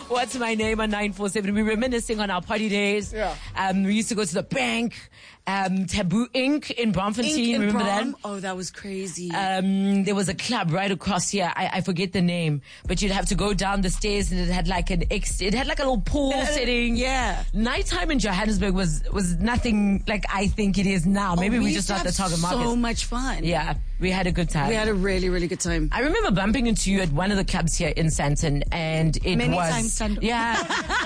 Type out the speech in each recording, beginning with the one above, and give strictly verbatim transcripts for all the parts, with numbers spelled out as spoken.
What's my name on nine four seven? We were reminiscing on our party days. Yeah. Um, we used to go to the bank, um, Taboo Inc in Bromfontein. in Remember Brom? that? Oh, that was crazy. Um, there was a club right across here. I, I forget the name, but you'd have to go down the stairs, and it had like an ex. It had like a little pool Uh, setting. yeah. Nighttime in Johannesburg was was nothing like I think it is now. Maybe Oh, we we just used to not the have target market. So much fun. Yeah, we had a good time. We had a really, really good time. I remember bumping into you at one of the clubs here in Sandton, and it Many was times, Sandton. yeah.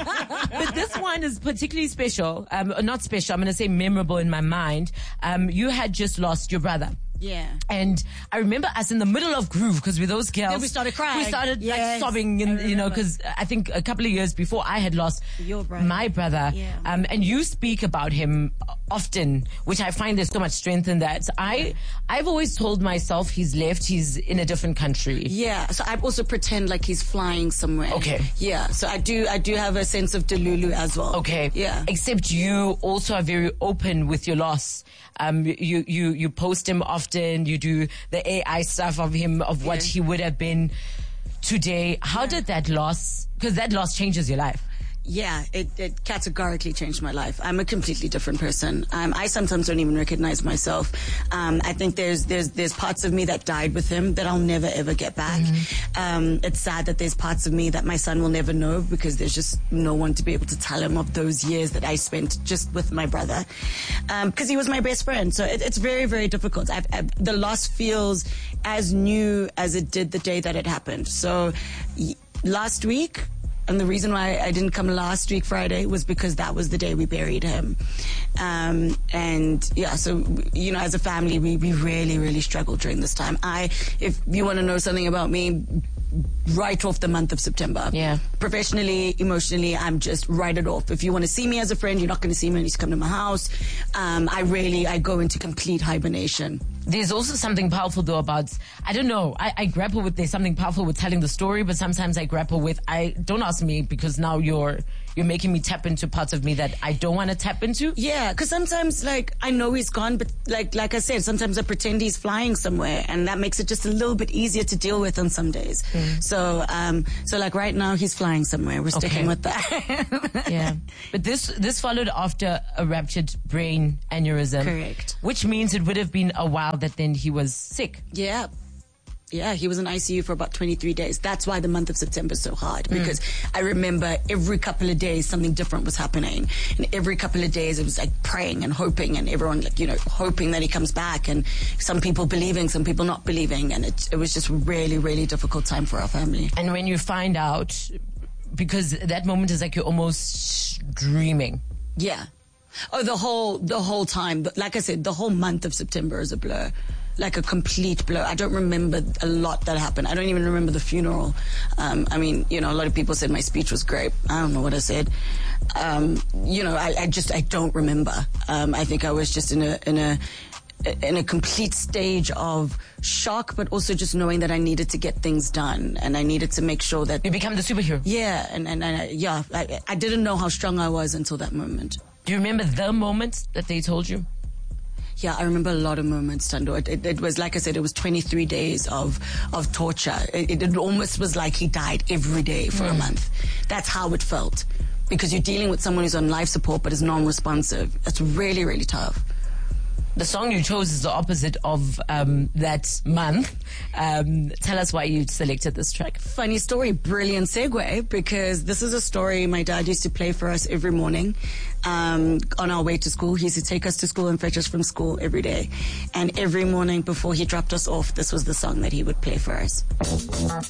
But this one is particularly special. Um, not special. I'm going to say memorable in my mind. Um, you had just lost your brother. Yeah. And I remember us in the middle of Groove, because with those girls, Then we started crying. We started Yes, like sobbing, and I you know, remember. because I think a couple of years before I had lost Your brother. my brother. Yeah. Um, and you speak about him often, which I find there's so much strength in that. I I've always told myself he's left, he's in a different country. Yeah, so I also pretend like he's flying somewhere. Okay. Yeah, so I do I do have a sense of Delulu as well. Okay. Yeah. Except you also are very open with your loss. Um, you, you, you post him often. You do the A I stuff of him, of what Yeah. he would have been today. How Yeah. did that loss, because that loss changes your life. Yeah, it, it categorically changed my life. I'm a completely different person. Um, I sometimes don't even recognize myself. Um, I think there's there's there's parts of me that died with him that I'll never ever get back. Mm-hmm. Um, it's sad that there's parts of me that my son will never know, because there's just no one to be able to tell him of those years that I spent just with my brother, because he was my best friend. So it, it's very very difficult. I've, I've, the loss feels as new as it did the day that it happened. So y- last week. And the reason why I didn't come last week Friday was because that was the day we buried him. Um, and yeah, so, you know, as a family, we, we really, really struggled during this time. I, if you want to know something about me, right off the month of September. Yeah. Professionally, emotionally, I'm just write it off. If you want to see me as a friend, you're not going to see me when you come to my house. Um, I really, I go into complete hibernation. There's also something powerful though about, I don't know, I, I grapple with, there's something powerful with telling the story, but sometimes I grapple with, I, don't ask me, because now you're, you're making me tap into parts of me that I don't want to tap into. Yeah, because sometimes, like, I know he's gone, but like, like I said, sometimes I pretend he's flying somewhere, and that makes it just a little bit easier to deal with on some days. Mm. So, um, so like right now, he's flying somewhere. We're sticking Okay. with that. Yeah, but this this followed after a ruptured brain aneurysm. Correct. Which means it would have been a while that then he was sick. Yeah. Yeah, he was in I C U for about twenty-three days. That's why the month of September is so hard, because mm. I remember every couple of days something different was happening. And every couple of days it was like praying and hoping, and everyone, like, you know, hoping that he comes back, and some people believing, some people not believing. And it, it was just really, really difficult time for our family. And when you find out, because that moment is like you're almost dreaming. Yeah. Oh, the whole, the whole time. Like I said, the whole month of September is a blur. Like a complete blur. I don't remember a lot that happened. I don't even remember the funeral. Um, I mean, you know, a lot of people said my speech was great. I don't know what I said. Um, you know, I, I just, I don't remember. Um, I think I was just in a, in a, in a complete stage of shock, but also just knowing that I needed to get things done, and I needed to make sure that you become the superhero. Yeah, and and, and I, yeah, I, I didn't know how strong I was until that moment. Do you remember the moment that they told you? Yeah, I remember a lot of moments, Tando. It, it, it was, like I said, it was twenty-three days of, of torture. It, it almost was like he died every day for mm. a month. That's how it felt. Because you're dealing with someone who's on life support but is non-responsive. That's really, really tough. The song you chose is the opposite of um, that month. Um, tell us why you selected this track. Funny story, brilliant segue, because this is a story my dad used to play for us every morning um, on our way to school. He used to take us to school and fetch us from school every day. And every morning before he dropped us off, this was the song that he would play for us.